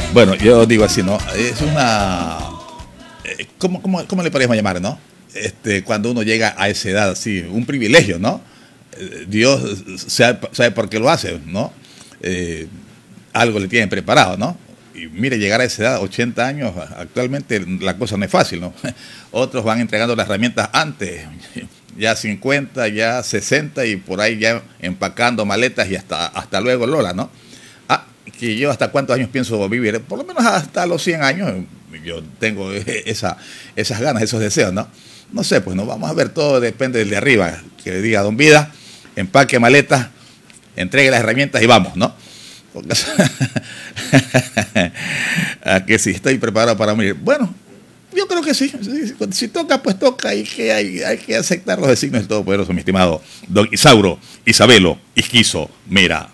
Bueno, yo digo así, ¿no? Es una... ¿Cómo le podríamos llamar, no? Cuando uno llega a esa edad, así, un privilegio, ¿no? Dios sabe por qué lo hace, ¿no? Algo le tienen preparado, ¿no? Y mire, llegar a esa edad, 80 años, actualmente la cosa no es fácil, ¿no? Otros van entregando las herramientas antes, ya 50, ya 60 y por ahí ya empacando maletas y hasta luego Lola, ¿no? Que yo hasta cuántos años pienso vivir, por lo menos hasta los 100 años, yo tengo esas ganas, esos deseos, ¿no? No sé, pues no vamos a ver, todo depende del de arriba, que le diga Don Vida, empaque maletas, entregue las herramientas y vamos, ¿no? A que si estoy preparado para morir. Bueno, yo creo que sí, si toca, pues toca, y que hay que aceptar los designios del Todopoderoso, mi estimado Don Isauro, Isabelo, Isquizo, Vera.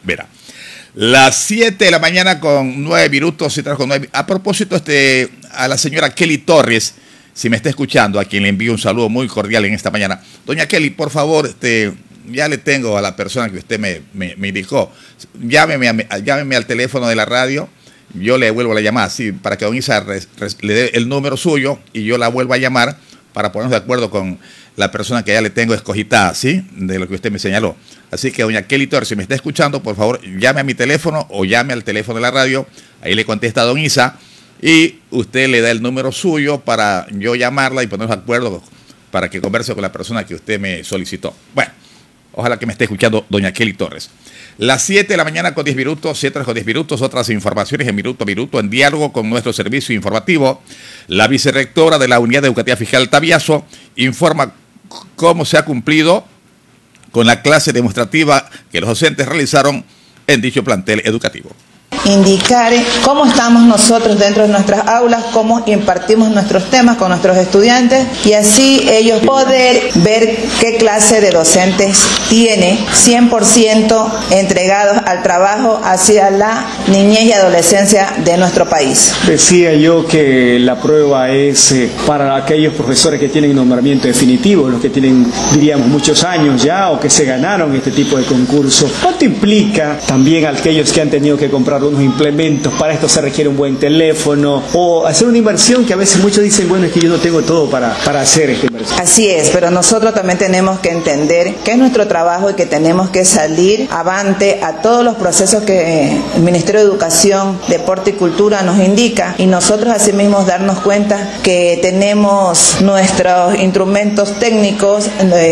Las 7 de la mañana con 9 minutos, y con 9. A propósito, a la señora Kelly Torres, si me está escuchando, a quien le envío un saludo muy cordial en esta mañana. Doña Kelly, por favor, ya le tengo a la persona que usted me indicó. Llámeme al teléfono de la radio, yo le vuelvo la llamada, sí, para que don Isa le dé el número suyo y yo la vuelva a llamar para ponernos de acuerdo con la persona que ya le tengo escogitada, ¿sí? De lo que usted me señaló. Así que, doña Kelly Torres, si me está escuchando, por favor, llame a mi teléfono o llame al teléfono de la radio. Ahí le contesta a don Isa y usted le da el número suyo para yo llamarla y ponernos de acuerdo para que converse con la persona que usted me solicitó. Bueno, ojalá que me esté escuchando doña Kelly Torres. Las 7 de la mañana con 10 minutos, 7 con 10 minutos, otras informaciones en minuto a minuto, en diálogo con nuestro servicio informativo. La vicerrectora de la Unidad Educativa Fiscal Tabiazo informa cómo se ha cumplido con la clase demostrativa que los docentes realizaron en dicho plantel educativo. Indicar cómo estamos nosotros dentro de nuestras aulas, cómo impartimos nuestros temas con nuestros estudiantes y así ellos poder ver qué clase de docentes tiene 100% entregados al trabajo hacia la niñez y adolescencia de nuestro país. Decía yo que la prueba es para aquellos profesores que tienen nombramiento definitivo, los que tienen, diríamos, muchos años ya o que se ganaron este tipo de concurso. ¿Cuánto implica también a aquellos que han tenido que comprar unos implementos? Para esto se requiere un buen teléfono o hacer una inversión que a veces muchos dicen, bueno, es que yo no tengo todo para hacer esta inversión. Así es, pero nosotros también tenemos que entender que es nuestro trabajo y que tenemos que salir avante a todos los procesos que el Ministerio de Educación, Deporte y Cultura nos indica y nosotros asimismo darnos cuenta que tenemos nuestros instrumentos técnicos,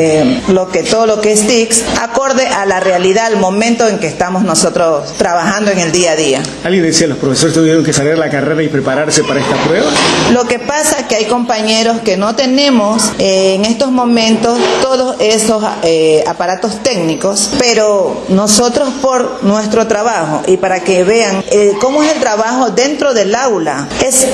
todo lo que es TICS, acorde a la realidad, al momento en que estamos nosotros trabajando en el día a día. ¿Alguien decía, los profesores tuvieron que salir a la carrera y prepararse para esta prueba? Lo que pasa es que hay compañeros que no tenemos en estos momentos todos esos aparatos técnicos, pero nosotros por nuestro trabajo y para que vean cómo es el trabajo dentro del aula,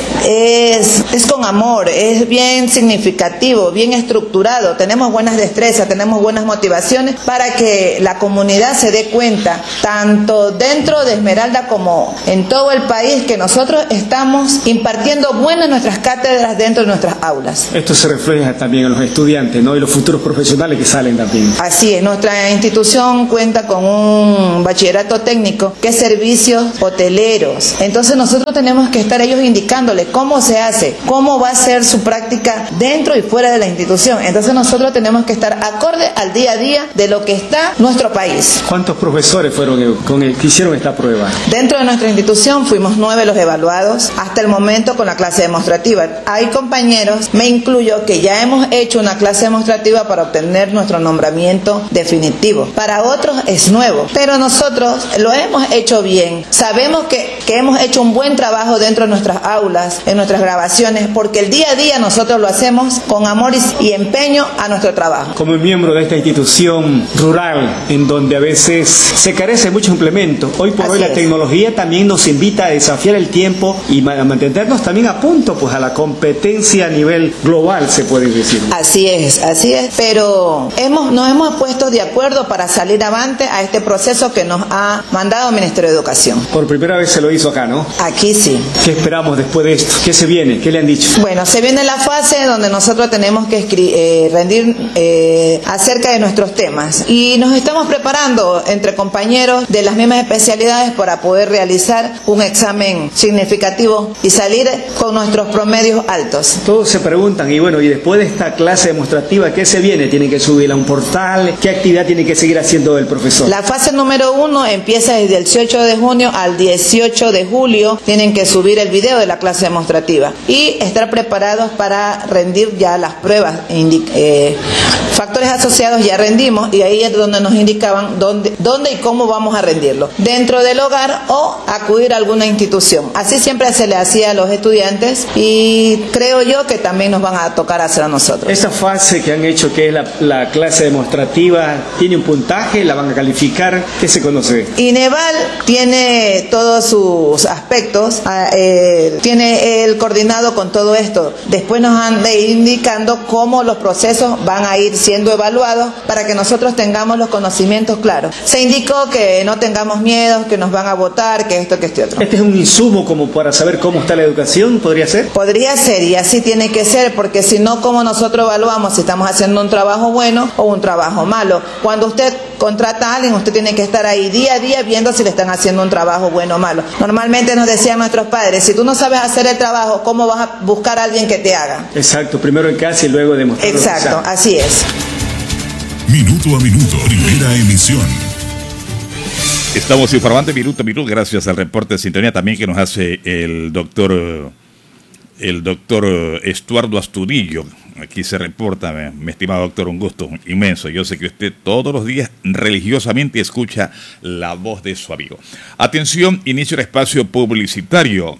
es con amor, es bien significativo, bien estructurado, tenemos buenas destrezas, tenemos buenas motivaciones para que la comunidad se dé cuenta, tanto dentro de Esmeralda como en todo el país, que nosotros estamos impartiendo buenas nuestras cátedras dentro de nuestras aulas. Esto se refleja también en los estudiantes, ¿no? Y los futuros profesionales que salen también. Así es, nuestra institución cuenta con un bachillerato técnico que es servicios hoteleros. Entonces nosotros tenemos que estar ellos indicándoles cómo se hace, cómo va a ser su práctica dentro y fuera de la institución. Entonces nosotros tenemos que estar acorde al día a día de lo que está nuestro país. ¿Cuántos profesores fueron que hicieron esta prueba? Dentro de nuestra institución fuimos 9 los evaluados hasta el momento con la clase demostrativa. Hay compañeros, me incluyo, que ya hemos hecho una clase demostrativa para obtener nuestro nombramiento definitivo. Para otros es nuevo, pero nosotros lo hemos hecho bien. Sabemos que hemos hecho un buen trabajo dentro de nuestras aulas, en nuestras grabaciones, porque el día a día nosotros lo hacemos con amor y empeño a nuestro trabajo. Como miembro de esta institución rural, en donde a veces se carece de muchos implementos, hoy por hoy la tecnología también nos invita a desafiar el tiempo y a mantenernos también a punto, pues a la competencia a nivel global, se puede decir. Así es, pero nos hemos puesto de acuerdo para salir avante a este proceso que nos ha mandado el Ministerio de Educación. Por primera vez se lo hizo acá, ¿no? Aquí sí. ¿Qué esperamos después de esto? ¿Qué se viene? ¿Qué le han dicho? Bueno, se viene la fase donde nosotros tenemos que rendir acerca de nuestros temas y nos estamos preparando entre compañeros de las mismas especialidades para poder poder realizar un examen significativo y salir con nuestros promedios altos. Todos se preguntan, y bueno, y después de esta clase demostrativa, ¿qué se viene? ¿Tiene que subir a un portal? ¿Qué actividad tiene que seguir haciendo el profesor? La fase número 1 empieza desde el 18 de junio al 18 de julio. Tienen que subir el video de la clase demostrativa y estar preparados para rendir ya las pruebas. Factores asociados ya rendimos y ahí es donde nos indicaban dónde y cómo vamos a rendirlo. Dentro del hogar o acudir a alguna institución. Así siempre se le hacía a los estudiantes y creo yo que también nos van a tocar hacer a nosotros. Esa fase que han hecho, que es la clase demostrativa, ¿tiene un puntaje? ¿La van a calificar? ¿Qué se conoce? INEVAL tiene todos sus aspectos, tiene el coordinado con todo esto. Después nos han de ir indicando cómo los procesos van a ir siendo evaluados para que nosotros tengamos los conocimientos claros. Se indicó que no tengamos miedo, que nos van a votar, que esto, que este otro. ¿Este es un insumo como para saber cómo está la educación? ¿Podría ser? Podría ser, y así tiene que ser, porque si no, ¿cómo nosotros evaluamos si estamos haciendo un trabajo bueno o un trabajo malo? Cuando usted contrata a alguien, usted tiene que estar ahí día a día viendo si le están haciendo un trabajo bueno o malo. Normalmente nos decían nuestros padres, si tú no sabes hacer el trabajo, ¿cómo vas a buscar a alguien que te haga? Exacto, primero en casa y luego demostrar. Exacto, así es. Minuto a minuto, primera emisión. Estamos informando minuto a minuto gracias al reporte de sintonía también que nos hace el doctor Estuardo Astudillo. Aquí se reporta, mi estimado doctor, un gusto inmenso. Yo sé que usted todos los días religiosamente escucha la voz de su amigo. Atención, inicio el espacio publicitario.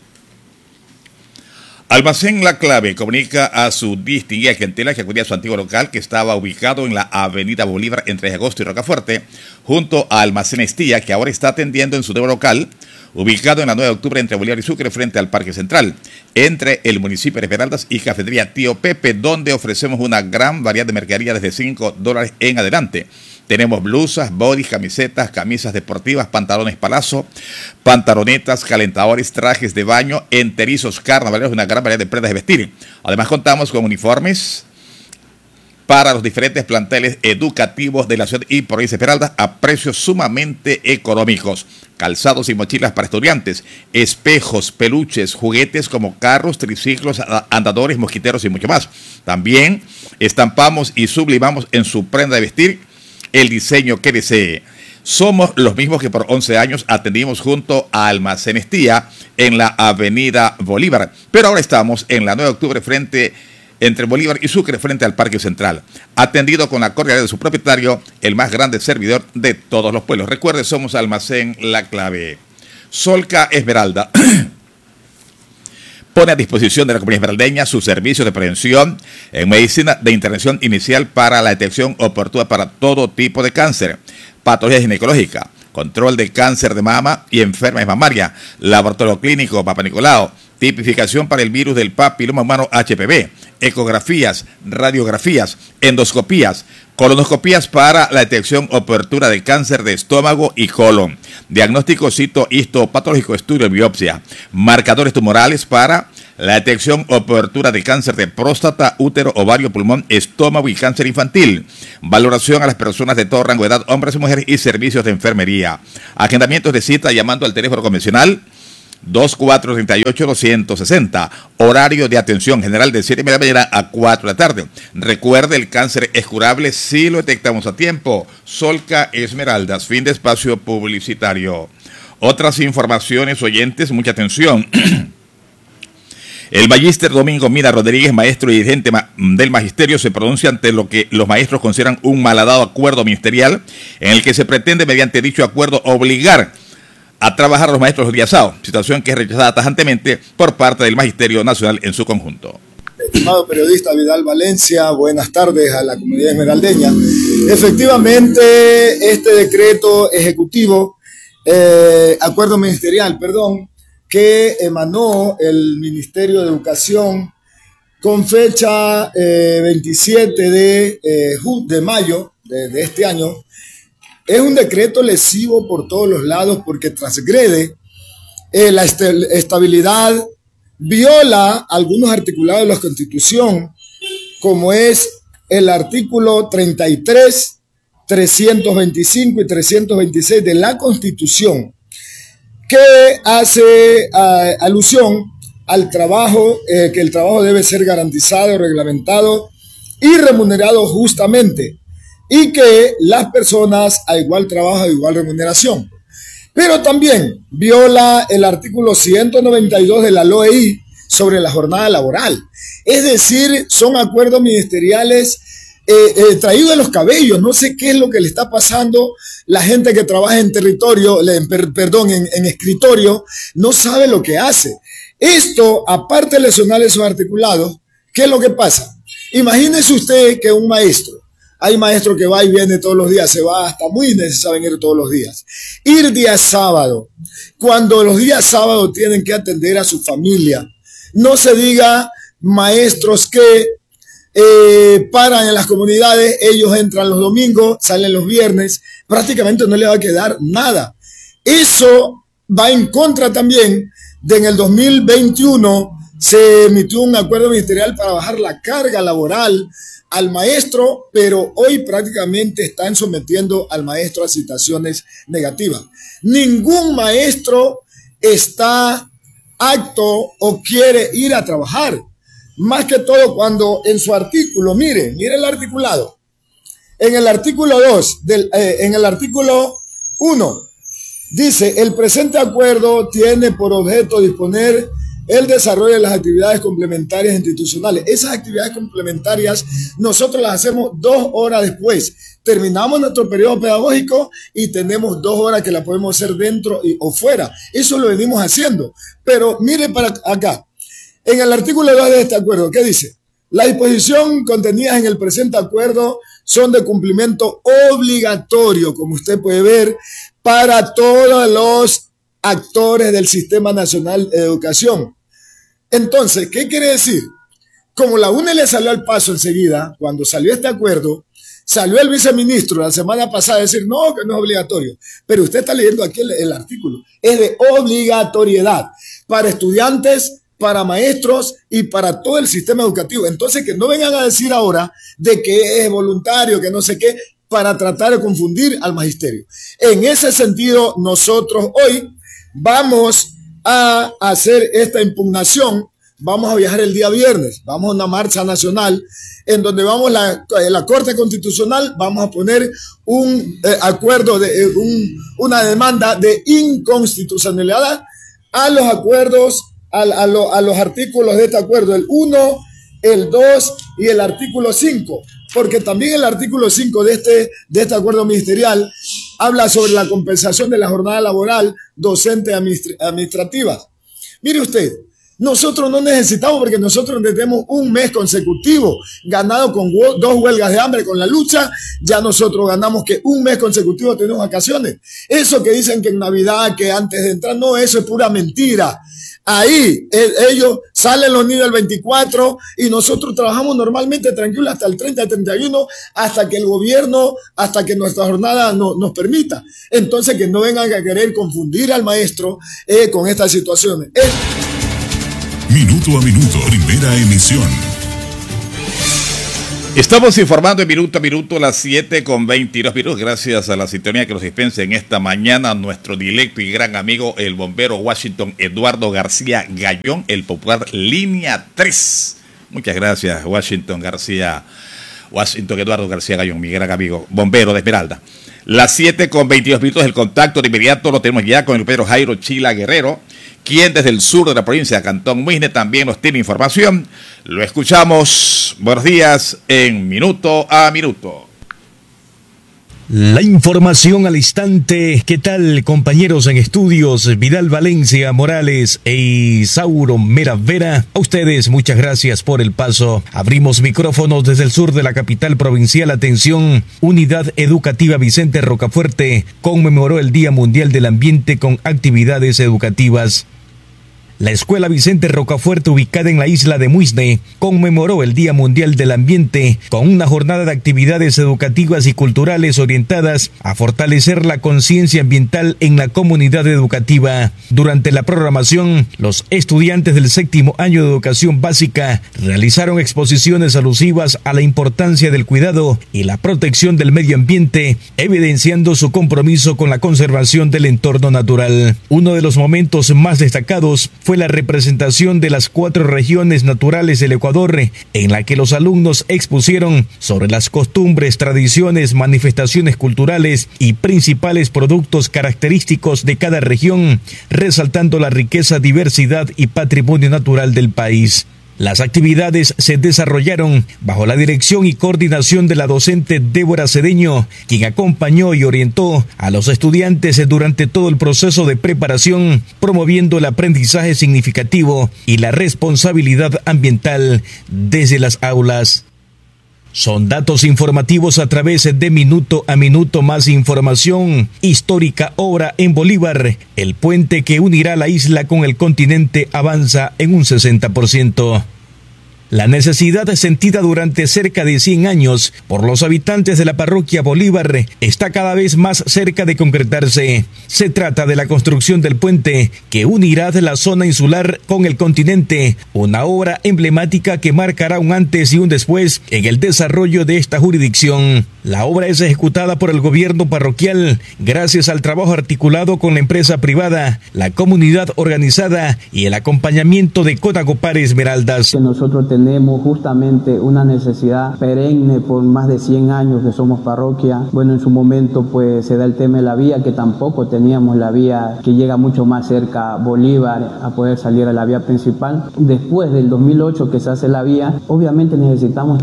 Almacén La Clave comunica a su distinguida clientela que acudía a su antiguo local que estaba ubicado en la avenida Bolívar entre Agosto y Rocafuerte, junto a Almacén Estía, que ahora está atendiendo en su nuevo local, ubicado en la 9 de octubre entre Bolívar y Sucre, frente al Parque Central, entre el municipio de Esmeraldas y Cafetería Tío Pepe, donde ofrecemos una gran variedad de mercadería desde $5 en adelante. Tenemos blusas, bodys, camisetas, camisas deportivas, pantalones palazzo, pantalonetas, calentadores, trajes de baño, enterizos, carnavaleros, una gran variedad de prendas de vestir. Además contamos con uniformes para los diferentes planteles educativos de la ciudad y provincia de Esmeraldas a precios sumamente económicos. Calzados y mochilas para estudiantes, espejos, peluches, juguetes como carros, triciclos, andadores, mosquiteros y mucho más. También estampamos y sublimamos en su prenda de vestir el diseño que desee. Somos los mismos que por 11 años atendimos junto a Almacén Estía en la avenida Bolívar, pero ahora estamos en la 9 de octubre entre Bolívar y Sucre frente al Parque Central, atendido con la cordialidad de su propietario, el más grande servidor de todos los pueblos. Recuerde, somos Almacén La Clave. Solca Esmeralda pone a disposición de la comunidad esmeraldeña sus servicios de prevención en medicina de intervención inicial para la detección oportuna para todo tipo de cáncer, patología ginecológica, control de cáncer de mama y enfermedades mamarias, laboratorio clínico Papa Nicolau, tipificación para el virus del papiloma humano HPV, ecografías, radiografías, endoscopías, colonoscopías para la detección oportuna de cáncer de estómago y colon, diagnóstico citohistopatológico, estudio de biopsia, marcadores tumorales para la detección oportuna de cáncer de próstata, útero, ovario, pulmón, estómago y cáncer infantil, valoración a las personas de todo rango de edad, hombres y mujeres y servicios de enfermería, agendamientos de cita llamando al teléfono convencional 2438-260, horario de atención general de 7:30 de la mañana a 4 de la tarde. Recuerde, el cáncer es curable si lo detectamos a tiempo. Solca Esmeraldas, fin de espacio publicitario. Otras informaciones, oyentes, mucha atención. El magíster Domingo Mira Rodríguez, maestro y dirigente del magisterio, se pronuncia ante lo que los maestros consideran un malhadado acuerdo ministerial en el que se pretende, mediante dicho acuerdo, obligar a trabajar a los maestros los días sábados, situación que es rechazada tajantemente por parte del Magisterio Nacional en su conjunto. Estimado periodista Vidal Valencia, buenas tardes a la comunidad esmeraldeña. Efectivamente, este decreto ejecutivo, acuerdo ministerial, que emanó el Ministerio de Educación con fecha 27 de mayo de este año, es un decreto lesivo por todos los lados porque transgrede la estabilidad, viola algunos articulados de la Constitución, como es el artículo 33, 325 y 326 de la Constitución, que hace alusión al trabajo, que el trabajo debe ser garantizado, reglamentado y remunerado justamente, y que las personas a igual trabajo, a igual remuneración. Pero también viola el artículo 192 de la LOEI sobre la jornada laboral. Es decir, son acuerdos ministeriales traídos de los cabellos. No sé qué es lo que le está pasando. La gente que trabaja en territorio, en escritorio, no sabe lo que hace. Esto, aparte de lesionar esos articulados, ¿qué es lo que pasa? Imagínese usted que un maestro, hay maestro que va y viene todos los días, se va hasta muy necesario venir todos los días. Ir día sábado, cuando los días sábados tienen que atender a su familia. No se diga maestros que paran en las comunidades, ellos entran los domingos, salen los viernes, prácticamente no le va a quedar nada. Eso va en contra también de en el 2021 se emitió un acuerdo ministerial para bajar la carga laboral al maestro, pero hoy prácticamente están sometiendo al maestro a situaciones negativas. Ningún maestro está apto o quiere ir a trabajar. Más que todo cuando en su artículo, mire el articulado. En el artículo 2, en el artículo 1, dice, el presente acuerdo tiene por objeto disponer el desarrollo de las actividades complementarias institucionales. Esas actividades complementarias nosotros las hacemos 2 horas después. Terminamos nuestro periodo pedagógico y tenemos 2 horas que la podemos hacer dentro o fuera. Eso lo venimos haciendo. Pero mire para acá. En el artículo 2 de este acuerdo, ¿qué dice? La disposición contenidas en el presente acuerdo son de cumplimiento obligatorio, como usted puede ver, para todos los actores del Sistema Nacional de Educación. Entonces, ¿qué quiere decir? Como la UNE le salió al paso enseguida, cuando salió este acuerdo, salió el viceministro la semana pasada a decir, no, que no es obligatorio. Pero usted está leyendo aquí el artículo. Es de obligatoriedad para estudiantes, para maestros y para todo el sistema educativo. Entonces, que no vengan a decir ahora de que es voluntario, que no sé qué, para tratar de confundir al magisterio. En ese sentido, nosotros hoy vamos a hacer esta impugnación. Vamos a viajar el día viernes, vamos a una marcha nacional en donde vamos la Corte Constitucional, vamos a poner un acuerdo, una demanda de inconstitucionalidad a los acuerdos, a los artículos de este acuerdo, el 1, el 2 y el artículo 5, porque también el artículo 5 de este acuerdo ministerial habla sobre la compensación de la jornada laboral docente administrativa. Mire usted, nosotros no necesitamos, porque nosotros tenemos un mes consecutivo ganado con 2 huelgas de hambre, con la lucha, ya nosotros ganamos que un mes consecutivo tenemos vacaciones. Eso que dicen que en Navidad, que antes de entrar, no, eso es pura mentira. Ahí ellos salen los niños el 24 y nosotros trabajamos normalmente tranquilos hasta el 30, el 31, hasta que el gobierno, hasta que nuestra jornada nos permita. Entonces, que no vengan a querer confundir al maestro con estas situaciones. Minuto a minuto, primera emisión. Estamos informando en minuto a minuto a las 7:22 minutos. Gracias a la sintonía que nos dispensa en esta mañana nuestro directo y gran amigo, el bombero Washington Eduardo García Gallón, el popular Línea 3. Muchas gracias, Washington Eduardo García Gallón, mi gran amigo, bombero de Esmeralda. Las 7:22 minutos, el contacto de inmediato lo tenemos ya con el Pedro Jairo Chila Guerrero, quien desde el sur de la provincia de Cantón Muisne también nos tiene información. Lo escuchamos. Buenos días en Minuto a Minuto. La información al instante. ¿Qué tal, compañeros en estudios? Vidal Valencia Morales e Isauro Mera Vera. A ustedes, muchas gracias por el paso. Abrimos micrófonos desde el sur de la capital provincial. Atención, Unidad Educativa Vicente Rocafuerte conmemoró el Día Mundial del Ambiente con actividades educativas. La Escuela Vicente Rocafuerte, ubicada en la isla de Muisne, conmemoró el Día Mundial del Ambiente con una jornada de actividades educativas y culturales orientadas a fortalecer la conciencia ambiental en la comunidad educativa. Durante la programación, los estudiantes del 7º año de educación básica realizaron exposiciones alusivas a la importancia del cuidado y la protección del medio ambiente, evidenciando su compromiso con la conservación del entorno natural. Uno de los momentos más destacados fue la representación de las 4 regiones naturales del Ecuador, en la que los alumnos expusieron sobre las costumbres, tradiciones, manifestaciones culturales y principales productos característicos de cada región, resaltando la riqueza, diversidad y patrimonio natural del país. Las actividades se desarrollaron bajo la dirección y coordinación de la docente Débora Cedeño, quien acompañó y orientó a los estudiantes durante todo el proceso de preparación, promoviendo el aprendizaje significativo y la responsabilidad ambiental desde las aulas. Son datos informativos a través de Minuto a Minuto. Más información. Histórica obra en Bolívar. El puente que unirá la isla con el continente avanza en un 60%. La necesidad sentida durante cerca de 100 años por los habitantes de la parroquia Bolívar está cada vez más cerca de concretarse. Se trata de la construcción del puente que unirá la zona insular con el continente, una obra emblemática que marcará un antes y un después en el desarrollo de esta jurisdicción. La obra es ejecutada por el gobierno parroquial gracias al trabajo articulado con la empresa privada, la comunidad organizada y el acompañamiento de Conagopar Esmeraldas. Nosotros tenemos justamente una necesidad perenne por más de 100 años que somos parroquia. Bueno, en su momento pues se da el tema de la vía, que tampoco teníamos la vía que llega mucho más cerca a Bolívar a poder salir a la vía principal. Después del 2008 que se hace la vía, obviamente necesitamos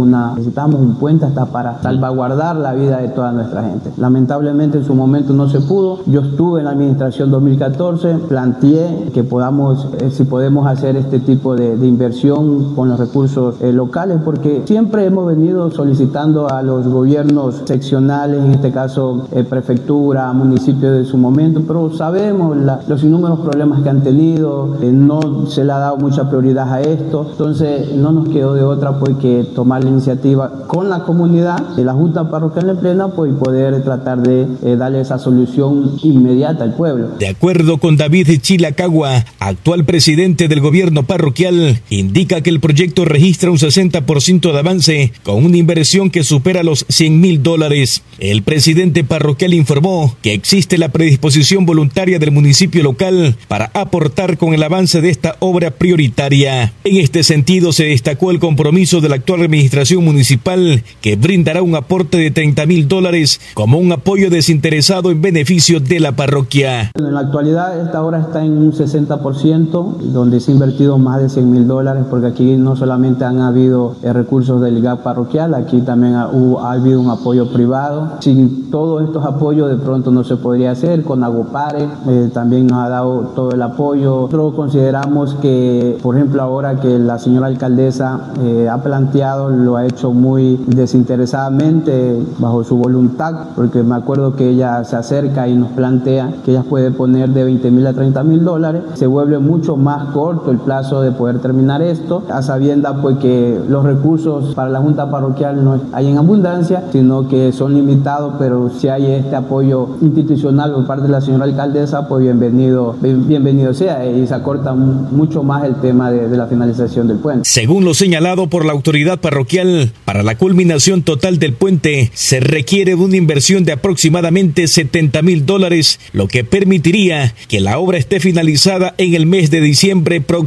un puente hasta para salvaguardar la vida de toda nuestra gente. Lamentablemente en su momento no se pudo. Yo estuve en la administración 2014, planteé que si podemos hacer este tipo de inversión con los recursos locales, porque siempre hemos venido solicitando a los gobiernos seccionales, en este caso prefectura, municipio de su momento, pero sabemos los innúmeros problemas que han tenido, no se le ha dado mucha prioridad a esto, entonces no nos quedó de otra pues que tomar la iniciativa con la comunidad, la Junta Parroquial en plena, pues poder tratar de darle esa solución inmediata al pueblo. De acuerdo con David Chilacagua, actual presidente del gobierno parroquial, indica que el proyecto registra un 60% de avance con una inversión que supera los $100,000. El presidente parroquial informó que existe la predisposición voluntaria del municipio local para aportar con el avance de esta obra prioritaria. En este sentido, se destacó el compromiso de la actual administración municipal, que brindará un aporte de $30,000 como un apoyo desinteresado en beneficio de la parroquia. En la actualidad esta obra está en un 60%, donde se ha invertido más de $100,000, porque aquí no solamente han habido recursos del GAP parroquial, aquí también ha habido un apoyo privado. Sin todos estos apoyos de pronto no se podría hacer. Conagopar también nos ha dado todo el apoyo. Nosotros consideramos que, por ejemplo, ahora que la señora alcaldesa ha planteado, lo ha hecho muy desinteresadamente, bajo su voluntad, porque me acuerdo que ella se acerca y nos plantea que ella puede poner de $20,000 a $30,000. Se vuelve mucho más corto el plazo de poder terminar esto, a sabienda pues que los recursos para la Junta Parroquial no hay en abundancia, sino que son limitados, pero si hay este apoyo institucional por parte de la señora alcaldesa, pues bienvenido sea, y se acorta mucho más el tema de la finalización del puente. Según lo señalado por la autoridad parroquial, para la culminación total del puente se requiere de una inversión de aproximadamente $70,000, lo que permitiría que la obra esté finalizada en el mes de diciembre próximo.